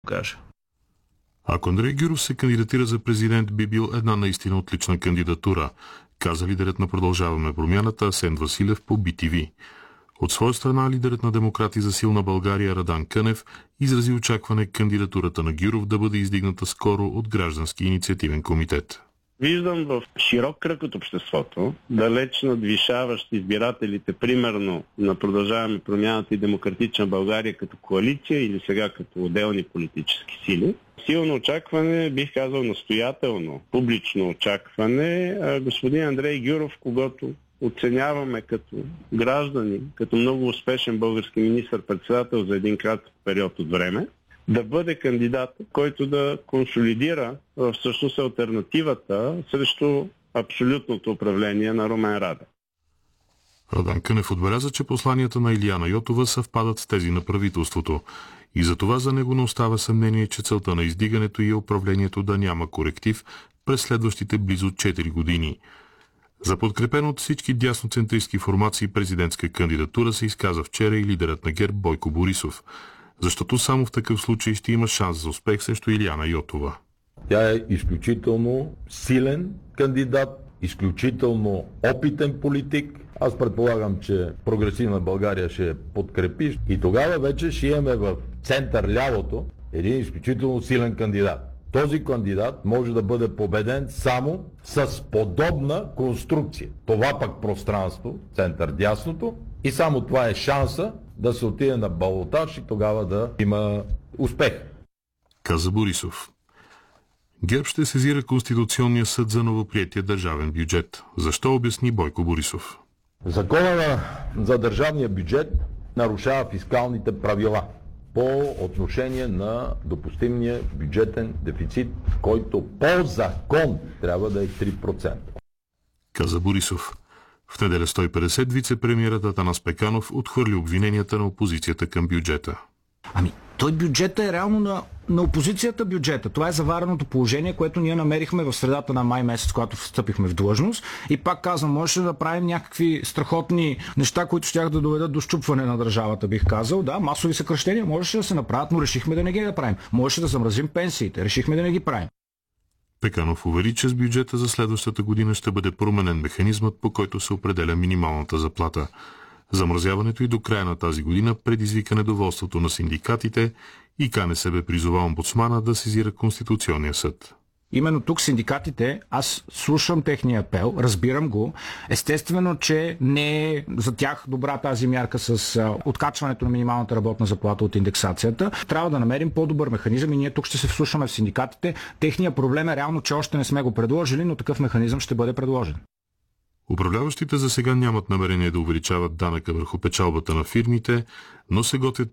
каже. Ако Андрей Гюров се кандидатира за президент, би бил една наистина отлична кандидатура, каза лидерът на Продължаваме промяната Асен Василев по BTV. От своя страна лидерът на Демократи за силна България Радан Кънев изрази очакване кандидатурата на Гюров да бъде издигната скоро от Граждански инициативен комитет. Виждам в широк кръг от обществото, далеч надвишаващ избирателите, примерно на Продължаваме промяната и Демократична България като коалиция или сега като отделни политически сили. Силно очакване, бих казал настоятелно, публично очакване, господин Андрей Гюров, когото оценяваме като граждани, като много успешен български министър-председател за един кратък период от време, да бъде кандидат, който да консолидира всъщност алтернативата срещу абсолютното управление на Румен Радев. Радан Кънев отбеляза, че посланията на Илияна Йотова съвпадат с тези на правителството и затова за него не остава съмнение, че целта на издигането е управлението да няма коректив през следващите близо 4 години. За подкрепен от всички дясноцентристски формации президентска кандидатура се изказа вчера и лидерът на ГЕРБ Бойко Борисов, защото само в такъв случай ще има шанс за успех срещу Илияна Йотова. Тя е изключително силен кандидат, изключително опитен политик. Аз предполагам, че Прогресивна България ще подкрепи и тогава вече ще имаме в център-лявото един изключително силен кандидат. Този кандидат може да бъде победен само с подобна конструкция. Това пък пространство, център-дясното, и само това е шанса да се отиде на балотаж и тогава да има успех. Каза Борисов. ГЕРБ ще сезира Конституционния съд за новоприетия държавен бюджет. Защо, обясни Бойко Борисов? Закона за държавния бюджет нарушава фискалните правила по отношение на допустимия бюджетен дефицит, който по закон трябва да е 3%. Каза Борисов. В неделя 150 вице-премиерът Атанас Пеканов отхвърли обвиненията на опозицията към бюджета. Той бюджета е реално на опозицията бюджета. Това е завареното положение, което ние намерихме в средата на май месец, когато встъпихме в длъжност. И пак казвам, можеше да правим някакви страхотни неща, които щях да доведат до счупване на държавата, бих казал. Да, масови съкращения можеше да се направят, но решихме да не ги направим. Можеше да замразим пенсиите, решихме да не ги правим. Пеканов увери, че с бюджета за следващата година ще бъде променен механизмът, по който се определя минималната заплата. Замразяването и до края на тази година предизвика недоволството на синдикатите и КНСБ призова омбудсмана да сезира Конституционния съд. Именно тук синдикатите, аз слушам техния апел, разбирам го. Естествено, че не е за тях добра тази мярка с откачването на минималната работна заплата от индексацията. Трябва да намерим по-добър механизъм и ние тук ще се вслушаме в синдикатите. Техният проблем е реално, че още не сме го предложили, но такъв механизъм ще бъде предложен. Управляващите за сега нямат намерение да увеличават данъка върху печалбата на фирмите, но се готвят